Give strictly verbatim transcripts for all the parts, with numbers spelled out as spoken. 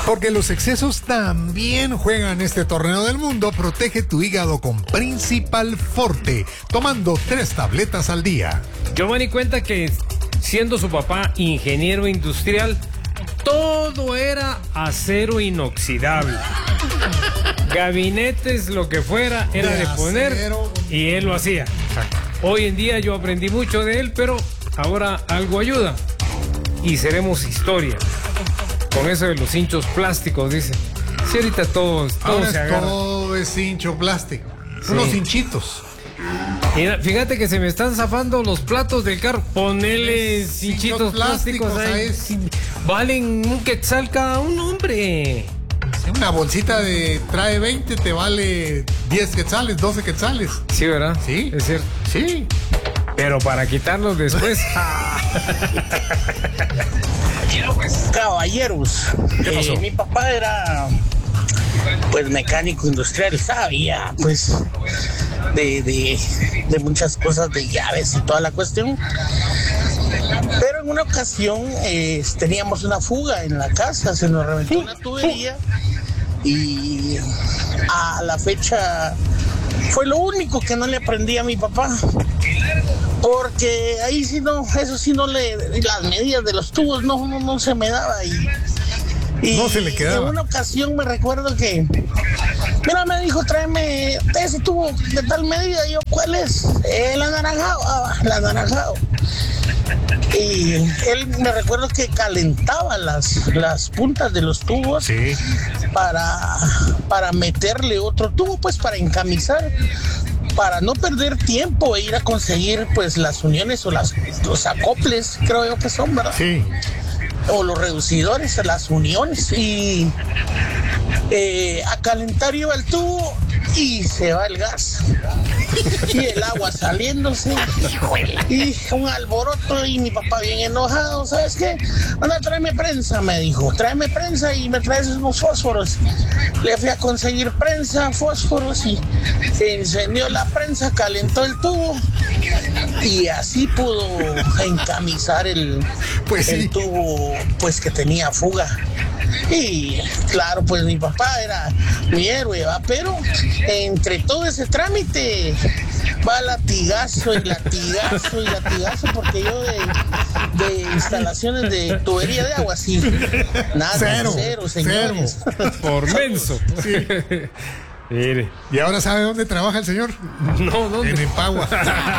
Porque los excesos también juegan este torneo del mundo. Protege tu hígado con Principal Forte, tomando tres tabletas al día. Giovanni cuenta que siendo su papá ingeniero industrial, todo era acero inoxidable. Gabinetes, lo que fuera, era de, de poner acero, y él lo hacía. Hoy en día yo aprendí mucho de él, pero ahora algo ayuda y seremos historia. Con eso de los hinchos plásticos, dice. Sí, ahorita todo, todo ahora se es agarra. Todo es hincho plástico. Sí. Unos hinchitos. Mira, fíjate que se me están zafando los platos del carro. Ponele hinchitos plásticos, plásticos ahí. Sí, valen un quetzal cada uno, hombre. Una bolsita de trae veinte, te vale diez quetzales, doce quetzales. Sí, ¿verdad? Sí. Es cierto. Sí. Pero para quitarlos después. Caballeros, eh, mi papá era pues mecánico industrial, sabía pues de, de, de muchas cosas, de llaves y toda la cuestión. Pero en una ocasión eh, teníamos una fuga en la casa, se nos reventó una tubería y a la fecha fue lo único que no le aprendí a mi papá. Porque ahí sí no, eso sí no le, las medidas de los tubos no, no, no se me daba y, y no se le quedaba. En una ocasión me recuerdo que, mira, me dijo, tráeme ese tubo de tal medida. Y yo, ¿cuál es? El anaranjado, ah, el anaranjado. Y él me recuerdo que calentaba las, las puntas de los tubos, sí, para, para meterle otro tubo, pues para encamisar, para no perder tiempo e ir a conseguir pues las uniones o las, los acoples, creo yo que son, ¿verdad? Sí. O los reducidores, las uniones, y eh, a calentar iba el tubo y se va el gas y el agua saliéndose y un alboroto y mi papá bien enojado. ¿Sabes qué? Anda, tráeme prensa, me dijo, tráeme prensa y me traes unos fósforos. Le fui a conseguir prensa, fósforos, y se encendió la prensa, calentó el tubo y así pudo encamisar el, pues el sí. tubo pues que tenía fuga. Y claro, pues mi papá era mi héroe, ¿va? Pero entre todo ese trámite va latigazo y latigazo y latigazo, porque yo de, de instalaciones de tubería de agua, sí, nada, cero, cero, señores. Cero. Por menso. Sí. Mire. ¿Y ahora sabe dónde trabaja el señor? No, ¿dónde? En Empagua.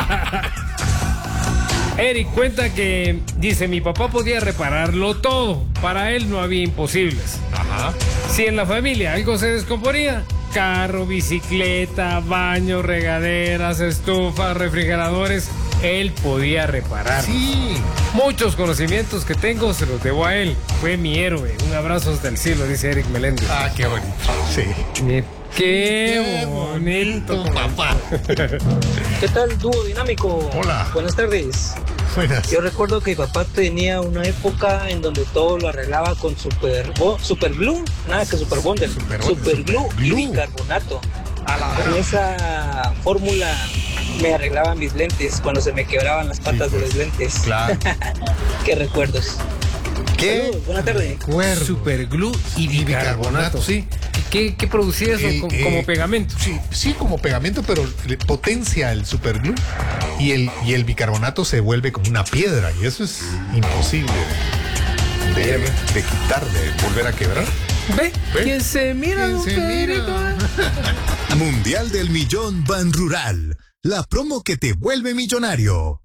Eric cuenta que, dice, mi papá podía repararlo todo. Para él no había imposibles. Ajá. Si en la familia algo se descomponía, carro, bicicleta, baño, regaderas, estufas, refrigeradores, él podía reparar. Sí. Muchos conocimientos que tengo se los debo a él. Fue mi héroe. Un abrazo hasta el cielo, dice Eric Meléndez. Ah, qué bonito. Sí. Qué, qué bonito, papá. ¿Qué tal, dúo dinámico? Hola. Buenas tardes. Buenas. Yo recuerdo que mi papá tenía una época en donde todo lo arreglaba con super, oh, super glue, nada que super bonder, super, super glue y bicarbonato. Con esa fórmula me arreglaban mis lentes cuando se me quebraban las patas sí, pues, de los lentes. Claro. Qué recuerdos. ¿Qué? Saludos, buena tarde. Recuerdo. Super glue y bicarbonato, bicarbonato, sí. ¿Qué, qué producía eso? El, como, eh, como pegamento. Sí, sí, como pegamento, pero le potencia el superglue y el, y el bicarbonato se vuelve como una piedra y eso es imposible de, de, de quitar, de volver a quebrar. ¿Ve? ¿Ve? ¿Quién se mira? ¿Quién se mira? Mundial del Millón Ban Rural, la promo que te vuelve millonario.